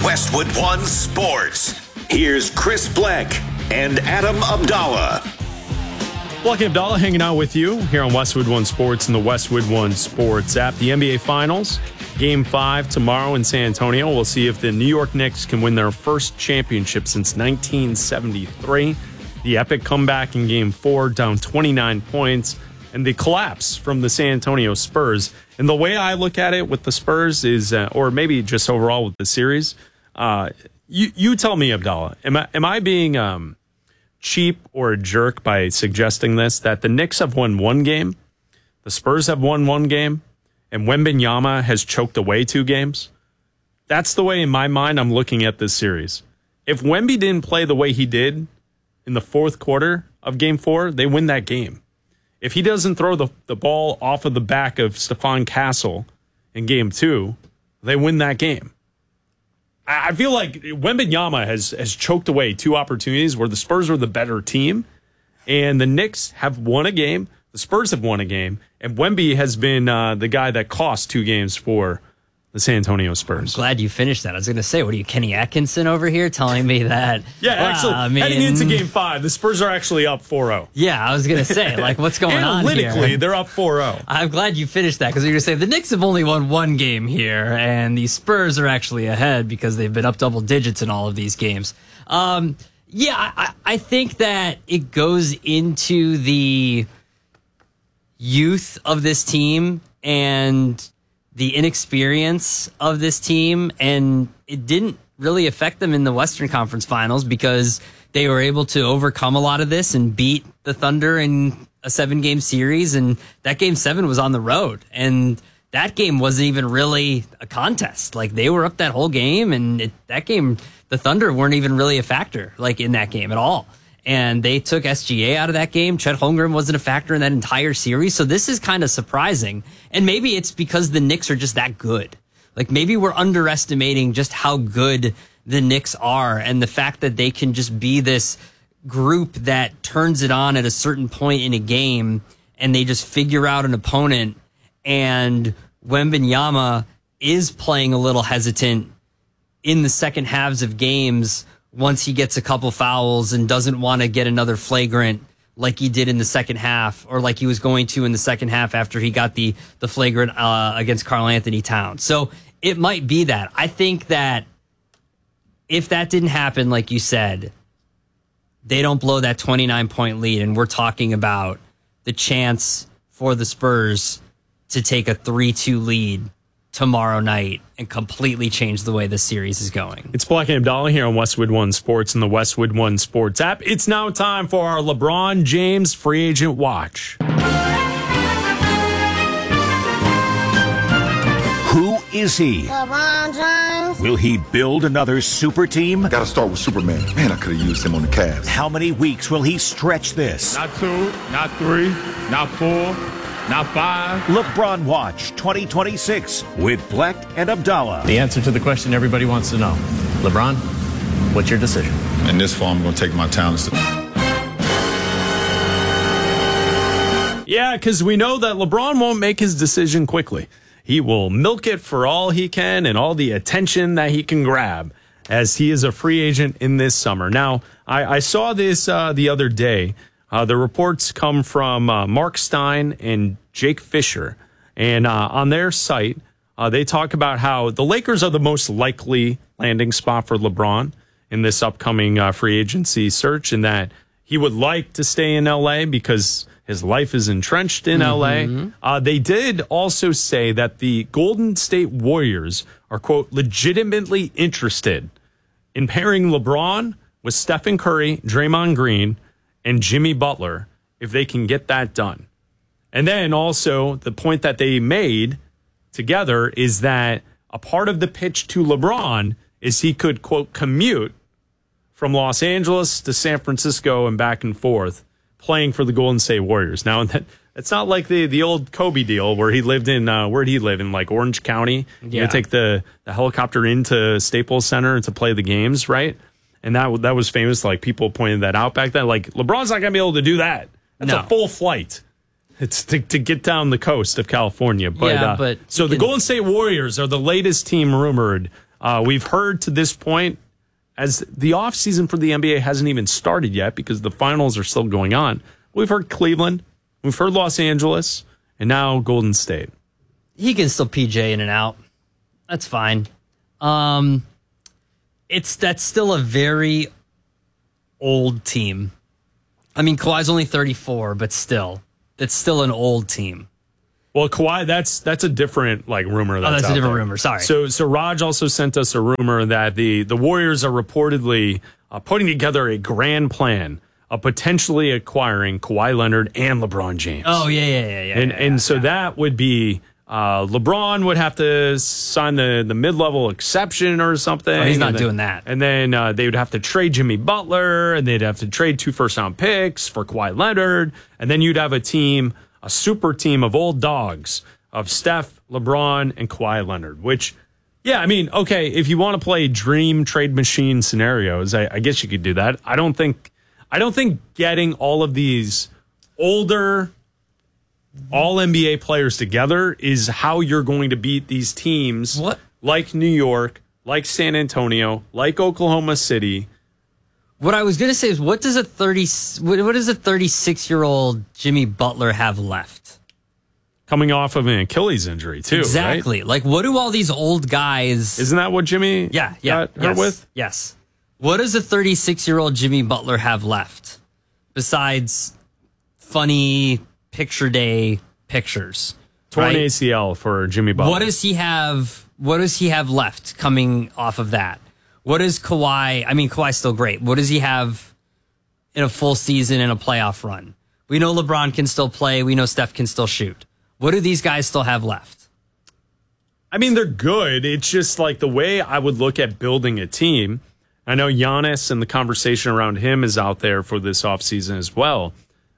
Westwood One Sports. Here's Chris Bleck and Adam Abdallah. Bleck and Abdallah hanging out with you here on Westwood One Sports and the Westwood One Sports app. The NBA Finals, Game 5 tomorrow in San Antonio. We'll see if the New York Knicks can win their first championship since 1973. The epic comeback in Game 4, down 29 points, and the collapse from the San Antonio Spurs. And the way I look at it with the Spurs is, or maybe just overall with the series, you tell me, Abdallah, am I being cheap or a jerk by suggesting this, that the Knicks have won one game, the Spurs have won one game, and Wembanyama has choked away 2 games? That's the way, in my mind, I'm looking at this series. If Wemby didn't play the way he did in the fourth quarter of Game 4, they win that game. If he doesn't throw the ball off of the back of Stephon Castle in Game 2, they win that game. I feel like Wembanyama has choked away 2 opportunities where the Spurs were the better team, and the Knicks have won a game, the Spurs have won a game, and Wemby has been the guy that cost 2 games for the San Antonio Spurs. I'm glad you finished that. I was going to say, what are you, Kenny Atkinson over here telling me that? Yeah, actually, heading into Game 5, the Spurs are actually up 4-0. Yeah, I was going to say, like, what's going on here? Analytically, they're up 4-0. I'm glad you finished that, because you're going to say the Knicks have only won 1 game here, and the Spurs are actually ahead because they've been up double digits in all of these games. I think that it goes into the youth of this team and the inexperience of this team, and it didn't really affect them in the Western Conference Finals because they were able to overcome a lot of this and beat the Thunder in a 7-game series, and that Game 7 was on the road, and that game wasn't even really a contest. Like, they were up that whole game, and that game, the Thunder weren't even really a factor, like, in that game at all. And they took SGA out of that game. Chet Holmgren wasn't a factor in that entire series. So this is kind of surprising. And maybe it's because the Knicks are just that good. Like, maybe we're underestimating just how good the Knicks are, and the fact that they can just be this group that turns it on at a certain point in a game, and they just figure out an opponent. And Wembanyama is playing a little hesitant in the second halves of games once he gets a couple fouls and doesn't want to get another flagrant like he did in the second half, or like he was going to in the second half after he got the flagrant against Karl Anthony Towns. So it might be that. I think that if that didn't happen, like you said, they don't blow that 29-point lead, and we're talking about the chance for the Spurs to take a 3-2 lead tomorrow night and completely change the way this series is going. It's Bleck and Abdallah here on Westwood One Sports and the Westwood One Sports app. It's now time for our LeBron James Free Agent Watch. Who is he? LeBron James. Will he build another super team? Gotta start with Superman. Man, I could have used him on the Cavs. How many weeks will he stretch this? Not 2, not 3, not 4. Not 5. LeBron Watch 2026 with Bleck and Abdallah. The answer to the question everybody wants to know. LeBron, what's your decision? In this fall, I'm going to take my talents. Yeah, because we know that LeBron won't make his decision quickly. He will milk it for all he can and all the attention that he can grab, as he is a free agent in this summer. Now, I saw this the other day. The reports come from Mark Stein and Jake Fisher. And on their site, they talk about how the Lakers are the most likely landing spot for LeBron in this upcoming free agency search, and that he would like to stay in L.A. because his life is entrenched in L.A. They did also say that the Golden State Warriors are, quote, legitimately interested in pairing LeBron with Stephen Curry, Draymond Green, and Jimmy Butler, if they can get that done. And then also the point that they made together is that a part of the pitch to LeBron is he could, quote, commute from Los Angeles to San Francisco and back and forth playing for the Golden State Warriors. Now, it's not like the old Kobe deal where he lived in, where'd he live? In like Orange County? Yeah. You take the helicopter into Staples Center to play the games, right? And that was famous. Like, people pointed that out back then. Like, LeBron's not going to be able to do that. That's a full flight. It's to get down the coast of California. But, yeah, but so the Golden State Warriors are the latest team rumored We've heard to this point, as the offseason for the NBA hasn't even started yet because the finals are still going on, we've heard Cleveland, we've heard Los Angeles, and now Golden State. He can still PJ in and out. That's fine. That's still a very old team. I mean, Kawhi's only 34, but still, that's still an old team. Well, Kawhi, that's a different rumor. That's a different there. rumor. Sorry. So Raj also sent us a rumor that the Warriors are reportedly putting together a grand plan of potentially acquiring Kawhi Leonard and LeBron James. Oh yeah. And so that would be LeBron would have to sign the mid-level exception or something. Oh, he's not doing that. And then they would have to trade Jimmy Butler, and they'd have to trade 2 first-round picks for Kawhi Leonard, and then you'd have a super team of old dogs of Steph, LeBron, and Kawhi Leonard, which, yeah, I mean, okay, if you want to play dream trade machine scenarios, I guess you could do that. I don't think getting all of these older all-NBA players together is how you're going to beat these teams like New York, like San Antonio, like Oklahoma City. What I was going to say is, what does a 36-year-old Jimmy Butler have left? Coming off of an Achilles injury, too, exactly. Right? Like, what do all these old guys... Isn't that what Jimmy got hurt with? Yes. What does a 36-year-old Jimmy Butler have left besides funny picture day pictures? Torn right? ACL for Jimmy Butler. What does he have left coming off of that? What is Kawhi? I mean, Kawhi's still great. What does he have in a full season and a playoff run? We know LeBron can still play. We know Steph can still shoot. What do these guys still have left? I mean, they're good. It's just like the way I would look at building a team. I know Giannis and the conversation around him is out there for this offseason as well.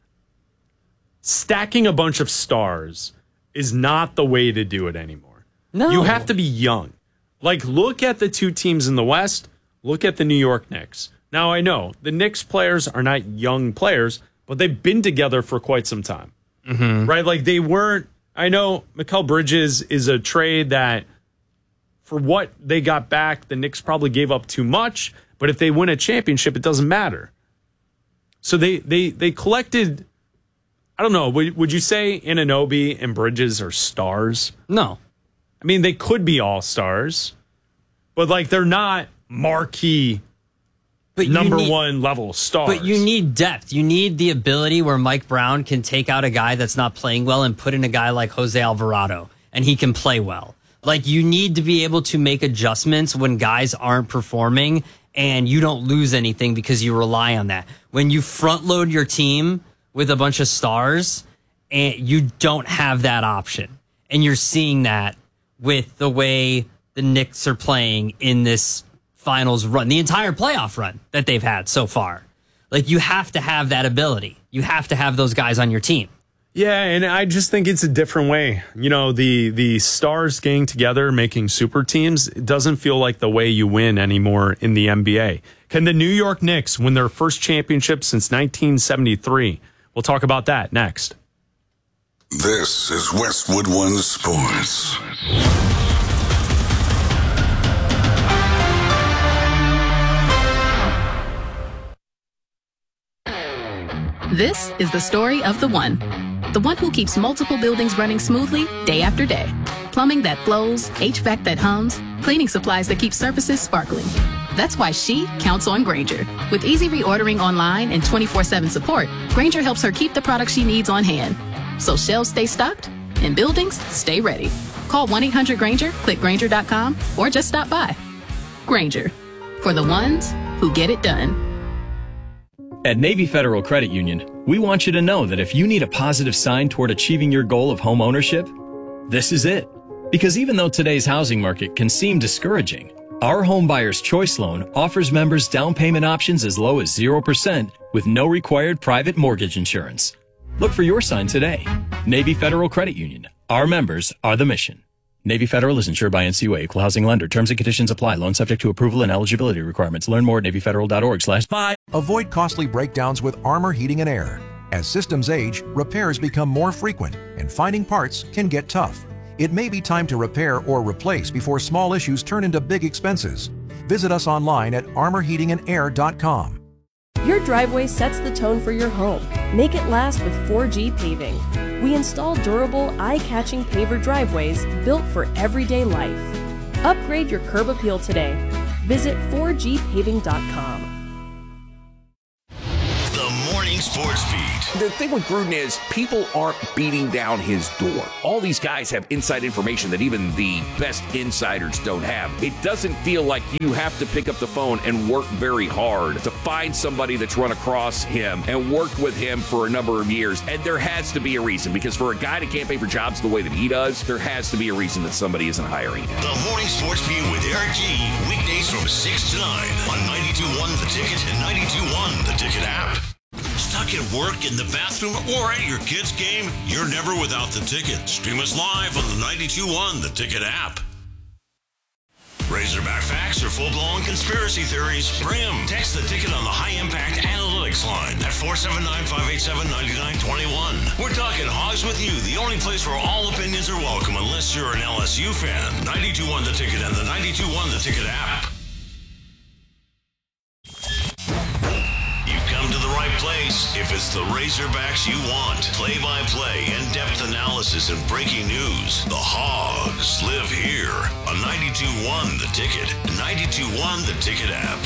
Stacking a bunch of stars is not the way to do it anymore. No. You have to be young. Like, look at the 2 teams in the West. Look at the New York Knicks. Now, I know the Knicks players are not young players, but they've been together for quite some time. Mm-hmm. Right? Like, they weren't. I know Mikal Bridges is a trade that, for what they got back, the Knicks probably gave up too much. But if they win a championship, it doesn't matter. So they collected. I don't know. Would you say Anunoby and Bridges are stars? No. I mean, they could be all stars, but they're not marquee number 1 level stars. But you need depth. You need the ability where Mike Brown can take out a guy that's not playing well and put in a guy like Jose Alvarado, and he can play well. Like, you need to be able to make adjustments when guys aren't performing, and you don't lose anything because you rely on that. When you front load your team with a bunch of stars, and you don't have that option, and you're seeing that with the way the Knicks are playing in this finals run, the entire playoff run that they've had so far. Like, you have to have that ability. You have to have those guys on your team. Yeah, and I just think it's a different way. You know, the stars getting together, making super teams, it doesn't feel like the way you win anymore in the NBA. Can the New York Knicks win their first championship since 1973? We'll talk about that next. This is Westwood One Sports. This is the story of the one who keeps multiple buildings running smoothly day after day. Plumbing that flows, HVAC that hums, cleaning supplies that keep surfaces sparkling. That's why she counts on Grainger. With easy reordering online and 24/7 support, Grainger helps her keep the products she needs on hand. So shelves stay stocked and buildings stay ready. Call 1-800-GRAINGER, click Grainger.com, or just stop by. Grainger, for the ones who get it done. At Navy Federal Credit Union, we want you to know that if you need a positive sign toward achieving your goal of home ownership, this is it. Because even though today's housing market can seem discouraging, our Home Buyer's Choice Loan offers members down payment options as low as 0% with no required private mortgage insurance. Look for your sign today. Navy Federal Credit Union. Our members are the mission. Navy Federal is insured by NCUA, Equal Housing Lender. Terms and conditions apply. Loan subject to approval and eligibility requirements. Learn more at NavyFederal.org/buy. Avoid costly breakdowns with Armor Heating and Air. As systems age, repairs become more frequent, and finding parts can get tough. It may be time to repair or replace before small issues turn into big expenses. Visit us online at armorheatingandair.com. Your driveway sets the tone for your home. Make it last with 4G Paving. We install durable, eye-catching paver driveways built for everyday life. Upgrade your curb appeal today. Visit 4gpaving.com. The Morning Sports Beat. The thing with Gruden is people aren't beating down his door. All these guys have inside information that even the best insiders don't have. It doesn't feel like you have to pick up the phone and work very hard to find somebody that's run across him and worked with him for a number of years. And there has to be a reason, because for a guy to campaign for jobs the way that he does, there has to be a reason that somebody isn't hiring him. The Morning Sports Beat with Eric G. Weekdays from 6 to 9 on 92.1 The Ticket and 92.1 The Ticket app. Stuck at work, in the bathroom, or at your kid's game? You're never without The Ticket. Stream us live on the 92.1 The Ticket app. Razorback facts or full-blown conspiracy theories? Bring them. Text The Ticket on the high-impact analytics line at 479-587-9921. We're talking Hogs with you, the only place where all opinions are welcome unless you're an LSU fan. 92.1 The Ticket and the 92.1 The Ticket app. Come to the right place if it's the Razorbacks you want. Play-by-play, in-depth analysis, and breaking news. The Hogs live here on 92.1 The Ticket, 92.1 The Ticket app.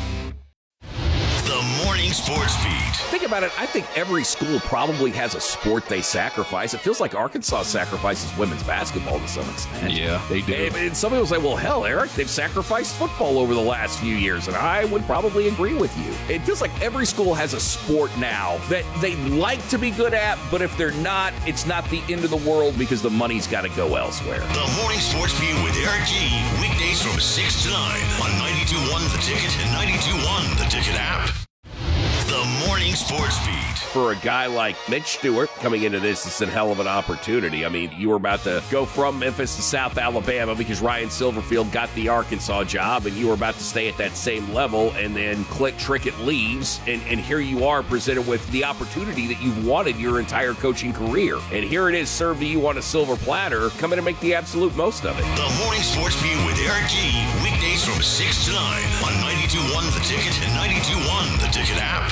The Morning Sports Beat. Think about it. I think every school probably has a sport they sacrifice. It feels like Arkansas sacrifices women's basketball to some extent. Yeah, they do. And some people say, well, hell, Eric, they've sacrificed football over the last few years. And I would probably agree with you. It feels like every school has a sport now that they like to be good at, but if they're not, it's not the end of the world because the money's got to go elsewhere. The Morning Sports Beat with Eric G. Weekdays from 6 to 9 on 92.1 The Ticket and 92.1 The Ticket app. The Morning Sports Beat. For a guy like Mitch Stewart coming into this, it's a hell of an opportunity. I mean, you were about to go from Memphis to South Alabama because Ryan Silverfield got the Arkansas job, and you were about to stay at that same level, and then Clint Trickett leaves, and here you are presented with the opportunity that you've wanted your entire coaching career. And here it is served to you on a silver platter. Come in and make the absolute most of it. The Morning Sports Beat with Eric G. Weekdays from 6 to 9 on 92.1 The Ticket and 92.1 The Ticket app.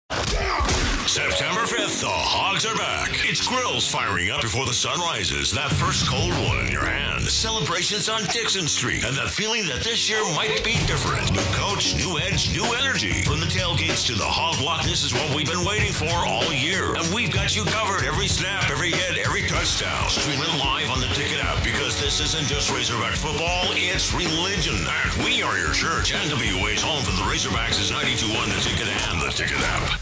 September 5th, the Hogs are back. It's grills firing up before the sun rises. That first cold one in your hand. Celebrations on Dixon Street. And that feeling that this year might be different. New coach, new edge, new energy. From the tailgates to the Hog Block, this is what we've been waiting for all year. And we've got you covered. Every snap, every hit, every touchdown. Stream it live on the Ticket app, because this isn't just Razorback football, it's religion. And we are your church. NWA's home for the Razorbacks is 92.1 The Ticket and the Ticket app.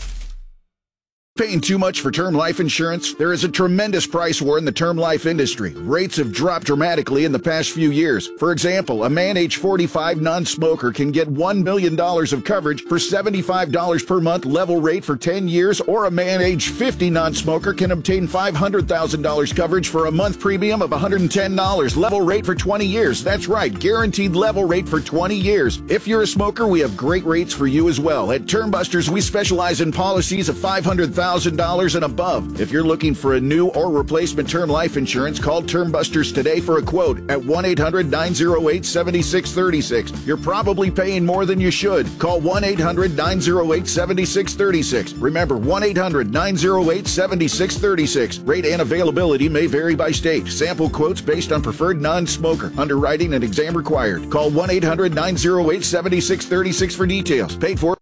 Paying too much for term life insurance? There is a tremendous price war in the term life industry. Rates have dropped dramatically in the past few years. For example, a man age 45 non-smoker can get $1 million of coverage for $75 per month level rate for 10 years, or a man age 50 non-smoker can obtain $500,000 coverage for a month premium of $110 level rate for 20 years. That's right, guaranteed level rate for 20 years. If you're a smoker, we have great rates for you as well. At Term Busters, we specialize in policies of $500,000 and above. If you're looking for a new or replacement term life insurance, call Term Busters today for a quote at 1-800-908-7636. You're probably paying more than you should. Call 1-800-908-7636. Remember, 1-800-908-7636. Rate and availability may vary by state. Sample quotes based on preferred non-smoker. Underwriting and exam required. Call 1-800-908-7636 for details. Paid for.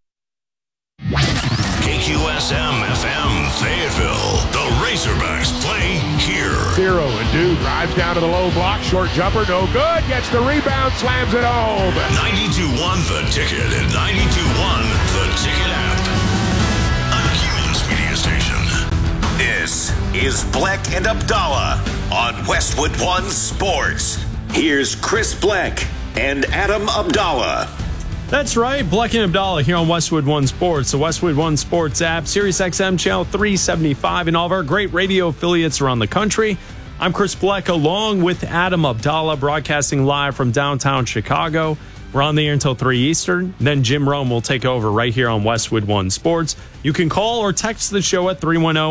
KQSM-FM Fayetteville. The Razorbacks play here. 0 and Dew drives down to the low block. Short jumper, no good. Gets the rebound, slams it home. 92.1 The Ticket and 92.1 The Ticket app. A Cumulus Media Station. This is Bleck and Abdallah on Westwood One Sports. Here's Chris Bleck and Adam Abdallah. That's right, Bleck and Abdallah here on Westwood One Sports, the Westwood One Sports app, Sirius XM Channel 375, and all of our great radio affiliates around the country. I'm Chris Bleck, along with Adam Abdallah, broadcasting live from downtown Chicago. We're on the air until 3 Eastern. Then Jim Rome will take over right here on Westwood One Sports. You can call or text the show at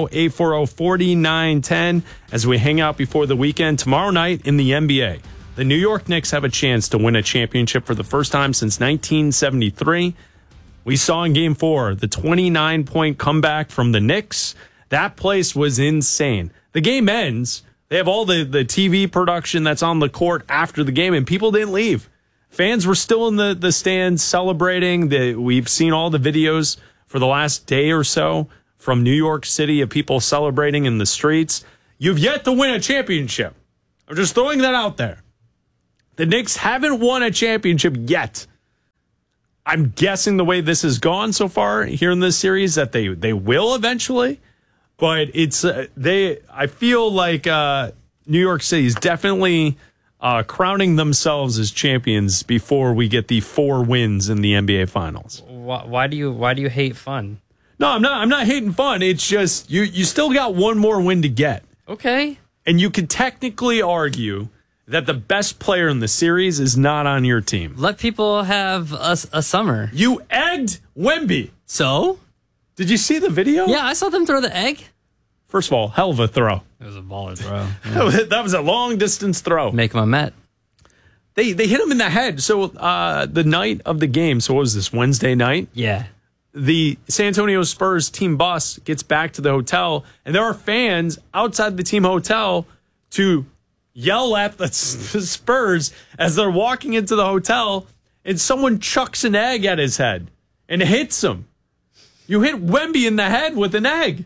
310-840-4910 as we hang out before the weekend. Tomorrow night in the NBA, the New York Knicks have a chance to win a championship for the first time since 1973. We saw in Game 4 the 29-point comeback from the Knicks. That place was insane. The game ends. They have all the TV production that's on the court after the game, and people didn't leave. Fans were still in the stands celebrating. We've seen all the videos for the last day or so from New York City of people celebrating in the streets. You've yet to win a championship. I'm just throwing that out there. The Knicks haven't won a championship yet. I'm guessing the way this has gone so far here in this series that they will eventually. But it's I feel like New York City is definitely crowning themselves as champions before we get the 4 wins in the NBA Finals. Why do you hate fun? No, I'm not hating fun. It's just you still got one more win to get. Okay. And you could technically argue that the best player in the series is not on your team. Let people have a summer. You egged Wemby. So? Did you see the video? Yeah, I saw them throw the egg. First of all, hell of a throw. It was a baller throw. Yeah. That was a long distance throw. Make him a Met. They hit him in the head. So the night of the game, so what was this, Wednesday night? Yeah. The San Antonio Spurs team bus gets back to the hotel, and there are fans outside the team hotel to yell at the Spurs as they're walking into the hotel, and someone chucks an egg at his head and hits him. You hit Wemby in the head with an egg.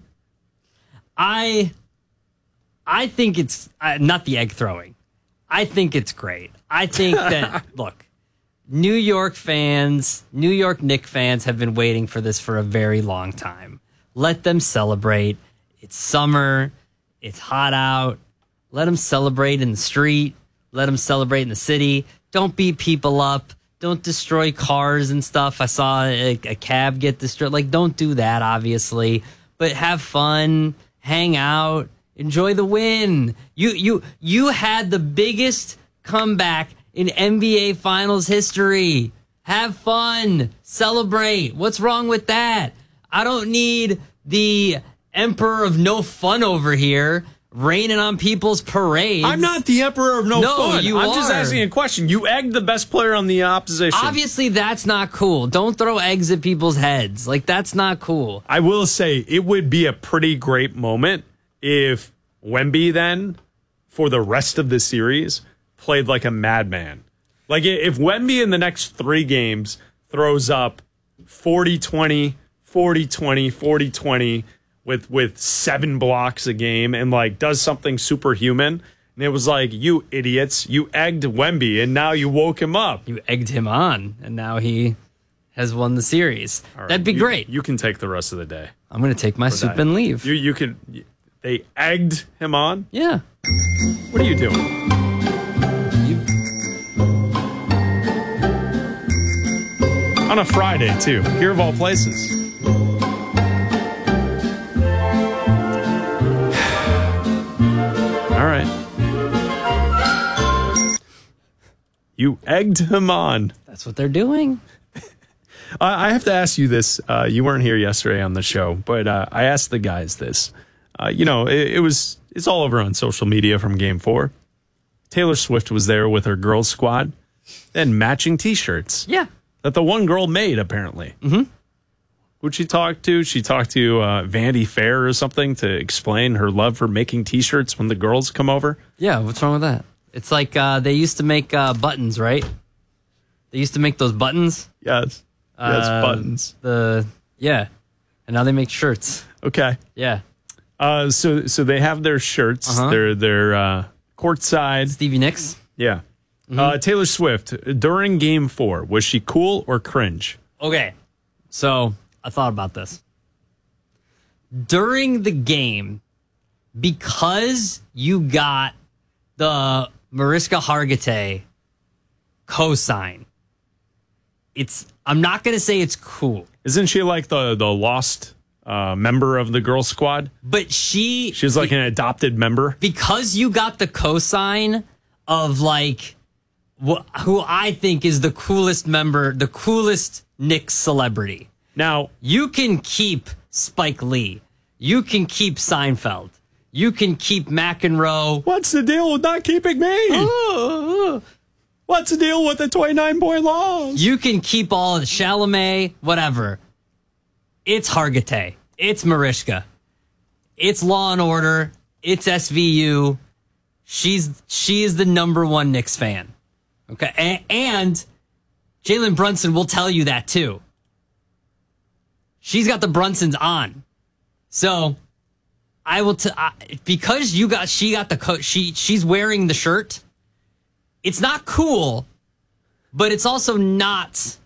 I think it's not the egg throwing. I think it's great. I think that, look, New York Knicks fans have been waiting for this for a very long time. Let them celebrate. It's summer. It's hot out. Let them celebrate in the street. Let them celebrate in the city. Don't beat people up. Don't destroy cars and stuff. I saw a cab get destroyed. Like, don't do that, obviously. But have fun. Hang out, enjoy the win. You had the biggest comeback in NBA Finals history. Have fun, celebrate. What's wrong with that? I don't need the emperor of no fun over here raining on people's parades. I'm not the emperor of no fun. You I'm are. just asking a question. You egged the best player on the opposition. Obviously, that's not cool. Don't throw eggs at people's heads. Like, that's not cool. I will say it would be a pretty great moment if Wemby then, for the rest of the series, played like a madman. Like, if Wemby in the next 3 games throws up 40-20, 40-20, 40-20, with 7 blocks a game and like does something superhuman. And it was like, you idiots, you egged Wemby and now you woke him up. You egged him on and now he has won the series. Right, that'd be great. You can take the rest of the day. I'm going to take my soup and leave. You could. They egged him on? Yeah. What are you doing? On a Friday, too. Here of all places. All right. You egged him on. That's what they're doing. I have to ask you this. You weren't here yesterday on the show, but I asked the guys this. It's all over on social media from Game 4. Taylor Swift was there with her girls squad and matching T-shirts. Yeah. That the one girl made, apparently. Mm-hmm. Who'd she talk to? She talked to Vanity Fair or something to explain her love for making T-shirts when the girls come over. Yeah, what's wrong with that? It's like they used to make buttons, right? They used to make those buttons. Yes. Yes, buttons. And now they make shirts. Okay. Yeah. So they have their shirts. They're courtside. Stevie Nicks. Yeah. Mm-hmm. Taylor Swift, during Game 4, was she cool or cringe? Okay. So I thought about this. During the game, because you got the Mariska Hargitay cosign, I'm not going to say it's cool. Isn't she like the lost member of the girl squad? But she's like an adopted member. Because you got the cosign of like who I think is the coolest member, the coolest Knicks celebrity. Now, you can keep Spike Lee. You can keep Seinfeld. You can keep McEnroe. What's the deal with not keeping me? What's the deal with the 29-point loss? You can keep all of Chalamet, whatever. It's Hargitay. It's Mariska. It's Law and Order. It's SVU. She is the number one Knicks fan. Okay. And Jalen Brunson will tell you that too. She's got the Brunsons on. So I will because she got the coat. She's wearing the shirt. It's not cool, but it's also not